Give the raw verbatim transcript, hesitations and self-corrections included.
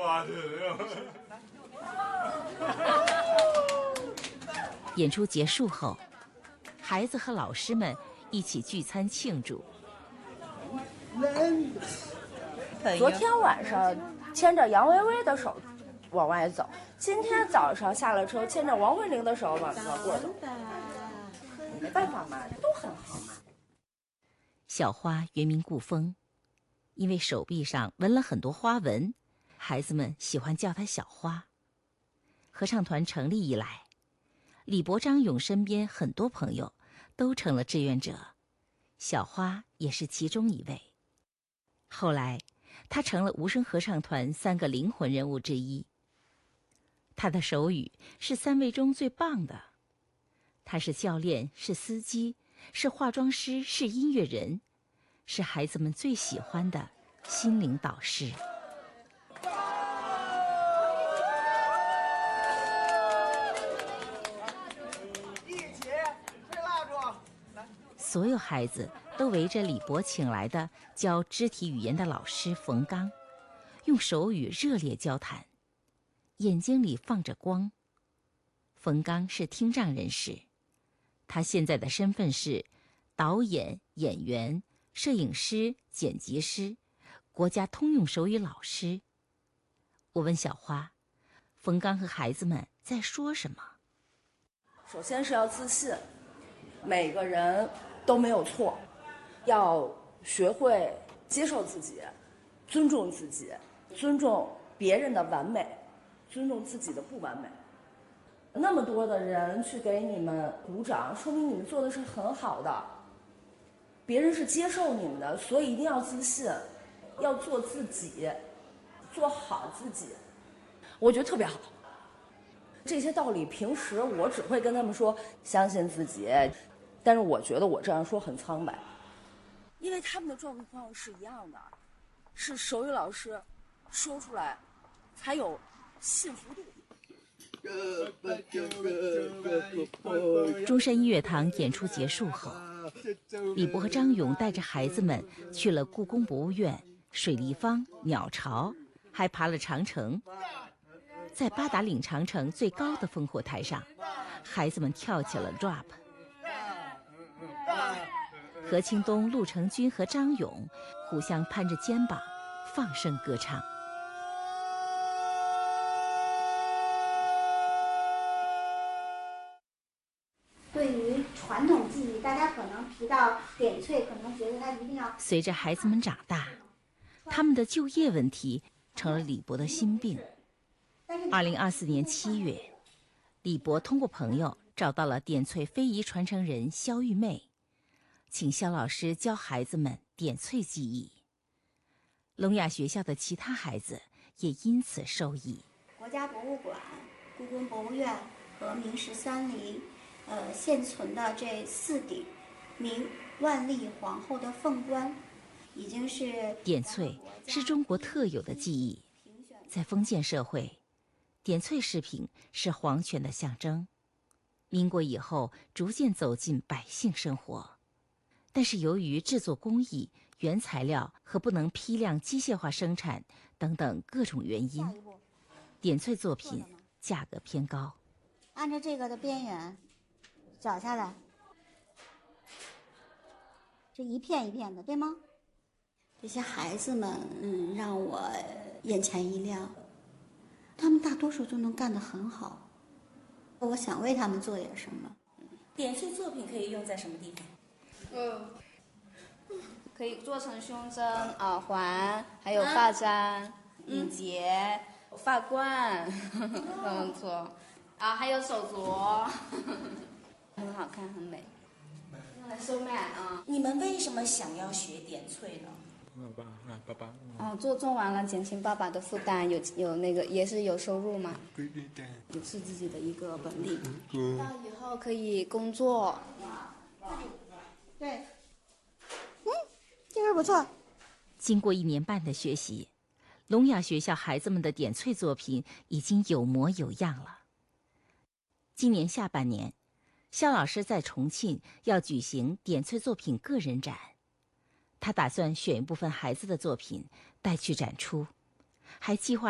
演出结束后，孩子和老师们一起聚餐庆祝。 昨天晚上牵着杨薇薇的手往外走，今天早上下了车牵着王慧玲的手往往过走。没办法嘛，都很好嘛。 小花原名顾风，因为手臂上纹了很多花纹，孩子们喜欢叫她小花。合唱团成立以来，李博、张勇身边很多朋友都成了志愿者，小花也是其中一位。后来她成了无声合唱团三个灵魂人物之一。她的手语是三位中最棒的，她是教练，是司机，是化妆师，是音乐人，是孩子们最喜欢的心灵导师。所有孩子都围着李博请来的教肢体语言的老师冯刚，用手语热烈交谈，眼睛里放着光。冯刚是听障人士，他现在的身份是导演、演员、摄影师、剪辑师、国家通用手语老师。我问小花，冯刚和孩子们在说什么？ 首先是要自信，每个人都没有错，要学会接受自己，尊重自己，尊重别人的完美，尊重自己的不完美。那么多的人去给你们鼓掌，说明你们做的是很好的，别人是接受你们的，所以一定要自信，要做自己，做好自己。我觉得特别好。这些道理平时我只会跟他们说相信自己，但是我觉得我这样说很苍白，因为他们的状况是一样的，是手语老师说出来才有信服度。 中山音乐堂演出结束后，李博和张勇带着孩子们去了故宫博物院、水立方、鸟巢，还爬了长城。在八达岭长城最高的烽火台上，孩子们跳起了 rap。何庆东、陆成军和张勇互相攀着肩膀，放声歌唱。 对于传统技艺，大家可能提到点翠，可能觉得它一定要。 随着孩子们长大，他们的就业问题成了李博的心病。二零二四年七月，李博通过朋友找到了点翠非遗传承人肖玉妹，请肖老师教孩子们点翠技艺。聋哑学校的其他孩子也因此受益。 国家博物馆、故宫博物院和明十三陵，呃，现存的这四顶明万历皇后的凤冠，已经是点翠是中国特有的技艺，在封建社会，点翠饰品是皇权的象征。民国以后逐渐走进百姓生活，但是由于制作工艺、原材料和不能批量机械化生产等等各种原因，点翠作品价格偏高。 按照这个的边缘找下来，这一片一片的，对吗？这些孩子们，嗯，让我眼前一亮。他们大多数都能干得很好，我想为他们做点什么。 点翠作品可以用在什么地方？ 嗯，可以做成胸针、耳环，还有发簪、领结、发冠，都能做。啊，还有手镯，很好看，很美，很收卖啊。 你们为什么想要学点翠呢？ 爸爸，爸爸。 哦，做做完了，减轻爸爸的负担，有有那个也是有收入嘛。 对对对。 也是自己的一个本领。嗯。到以后可以工作。 对。嗯，这个不错。 经过一年半的学习，聋哑学校孩子们的点翠作品已经有模有样了。今年下半年，肖老师在重庆要举行点翠作品个人展。他打算选一部分孩子的作品带去展出，还计划